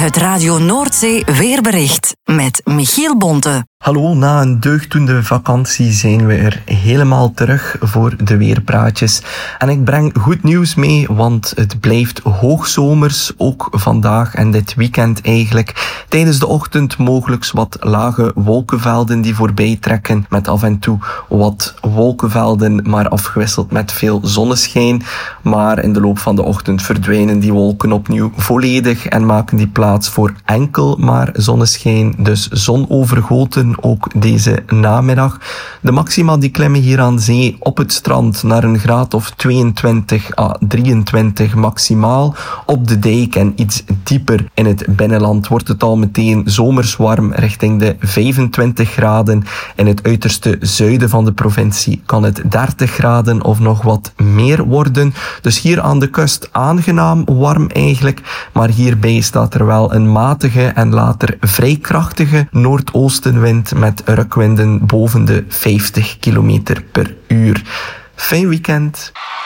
Het Radio Noordzee weerbericht met Michiel Bonte. Hallo, na een deugdoende vakantie zijn we er helemaal terug voor de weerpraatjes. En ik breng goed nieuws mee, want het blijft hoogzomers, ook vandaag en dit weekend eigenlijk. Tijdens de ochtend mogelijk wat lage wolkenvelden die voorbij trekken, met af en toe wat wolkenvelden, maar afgewisseld met veel zonneschijn. Maar in de loop van de ochtend verdwijnen die wolken opnieuw volledig en maken die plaats voor enkel maar zonneschijn. Dus zonovergoten ook deze namiddag. De maxima die klimmen hier aan zee op het strand naar een graad of 22 à 23 maximaal. Op de dijk en iets dieper in het binnenland wordt het al meteen zomers warm richting de 25 graden. In het uiterste zuiden van de provincie kan het 30 graden of nog wat meer worden. Dus hier aan de kust aangenaam warm eigenlijk. Maar hierbij staat er wel een matige en later vrij krachtige noordoostenwind met rukwinden boven de 50 km per uur. Fijn weekend.